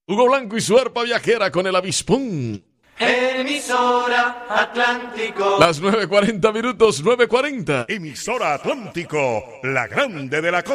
Hugo Blanco y su arpa viajera con el avispón. Emisora Atlántico. Las 9:40 minutos, 9:40. Emisora Atlántico, la grande de la